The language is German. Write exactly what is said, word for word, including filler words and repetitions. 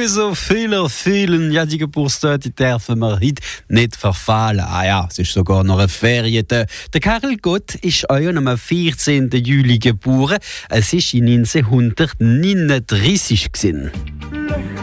so viele, vielen, ja, die Geburtstage dürfen wir heute nicht verfehlen. Ah ja, es ist sogar noch eine Ferien. Der, der Karel Gott ist auch am vierzehnten Juli geboren. Es war in neunzehnhundertneununddreißig gewesen.